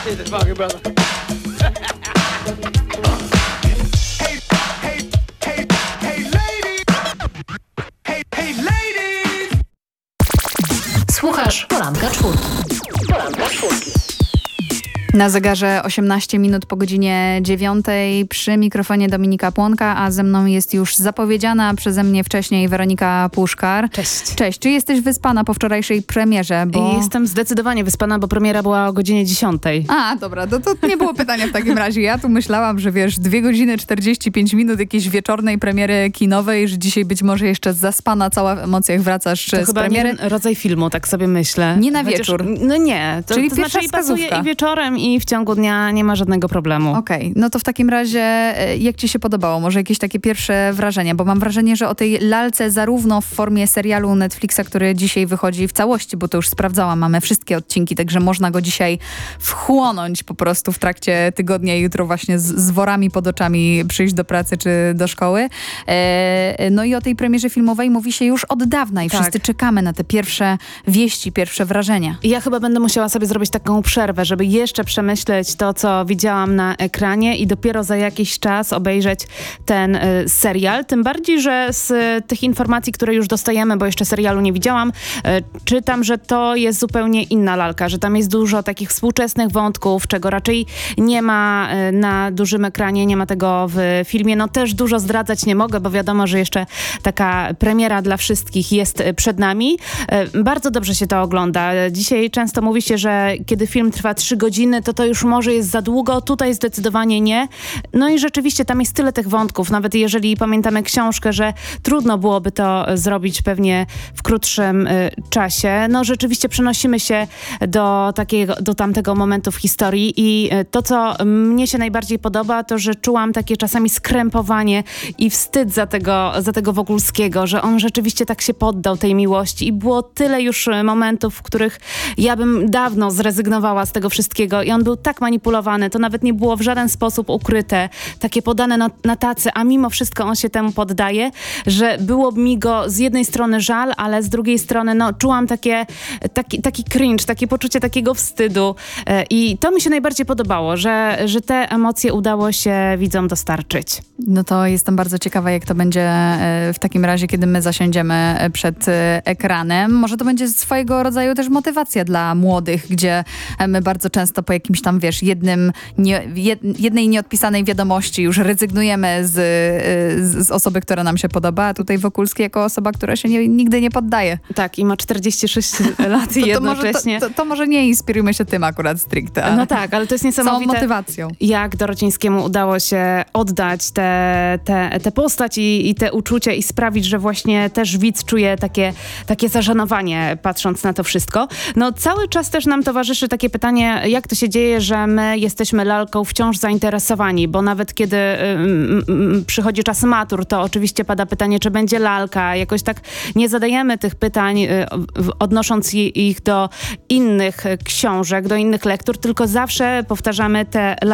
Hit the fucking brother. Słuchasz Poranka Czwórki. Poranka Czwórki. Na zegarze 18 minut po godzinie 9 przy mikrofonie Dominika Płonka, a ze mną jest już zapowiedziana przeze mnie wcześniej Weronika Puszkar. Cześć. Cześć. Czy jesteś wyspana po wczorajszej premierze? Bo... Jestem zdecydowanie wyspana, bo premiera była o godzinie 10. A, dobra, to nie było pytania w takim razie. Ja tu myślałam, że wiesz, 2 godziny 45 minut jakiejś wieczornej premiery kinowej, że dzisiaj być może jeszcze zaspana, cała w emocjach wracasz To z chyba premiery. nie rodzaj filmu, tak sobie myślę. Nie na wieczór. No nie. Czyli to pierwsza znaczy i pasuje wskazówka. i wieczorem, i w ciągu dnia nie ma żadnego problemu. Okej, no to w takim razie jak ci się podobało? Może jakieś takie pierwsze wrażenia? Bo mam wrażenie, że o tej lalce zarówno w formie serialu Netflixa, który dzisiaj wychodzi w całości, bo to już sprawdzałam, mamy wszystkie odcinki, także można go dzisiaj wchłonąć po prostu w trakcie tygodnia i jutro właśnie z worami pod oczami przyjść do pracy czy do szkoły. No i o tej premierze filmowej mówi się już od dawna i Tak. wszyscy czekamy na te pierwsze wieści, pierwsze wrażenia. I ja chyba będę musiała sobie zrobić taką przerwę, żeby jeszcze przemyśleć to, co widziałam na ekranie i dopiero za jakiś czas obejrzeć ten serial. Tym bardziej, że z tych informacji, które już dostajemy, bo jeszcze serialu nie widziałam, czytam, że to jest zupełnie inna lalka, że tam jest dużo takich współczesnych wątków, czego raczej nie ma na dużym ekranie, nie ma tego w filmie. No też dużo zdradzać nie mogę, bo wiadomo, że jeszcze taka premiera dla wszystkich jest przed nami. Bardzo dobrze się to ogląda. Dzisiaj często mówi się, że kiedy film trwa 3 godziny, to już może jest za długo. Tutaj zdecydowanie nie. No i rzeczywiście tam jest tyle tych wątków. Nawet jeżeli pamiętamy książkę, że trudno byłoby to zrobić pewnie w krótszym czasie. No rzeczywiście przenosimy się do tamtego momentu w historii i to, co mnie się najbardziej podoba, to, że czułam takie czasami skrępowanie i wstyd za tego Wokulskiego, że on rzeczywiście tak się poddał tej miłości i było tyle już momentów, w których ja bym dawno zrezygnowała z tego wszystkiego i on był tak manipulowany, to nawet nie było w żaden sposób ukryte, takie podane na tacy, a mimo wszystko on się temu poddaje, że było mi go z jednej strony żal, ale z drugiej strony no, czułam taki cringe, takie poczucie takiego wstydu i to mi się najbardziej podobało, że te emocje udało się widzom dostarczyć. No to jestem bardzo ciekawa, jak to będzie w takim razie, kiedy my zasiądziemy przed ekranem. Może to będzie swojego rodzaju też motywacja dla młodych, gdzie my bardzo często po jakimś tam, wiesz, jednej nieodpisanej wiadomości już rezygnujemy z osoby, która nam się podoba, a tutaj Wokulski jako osoba, która się nigdy nie poddaje. Tak, i ma 46 lat i jednocześnie... To może nie inspirujmy się tym akurat stricte. Ale no tak, ale to jest niesamowite. Całą motywacją. Jak Dorocińskiemu udało się oddać tę postać i te uczucia i sprawić, że właśnie też widz czuje takie zażenowanie patrząc na to wszystko. No cały czas też nam towarzyszy takie pytanie, jak to się dzieje, że my jesteśmy lalką wciąż zainteresowani, bo nawet kiedy przychodzi czas matur, to oczywiście pada pytanie, czy będzie lalka. Jakoś tak nie zadajemy tych pytań, odnosząc ich do innych książek, do innych lektur, tylko zawsze powtarzamy te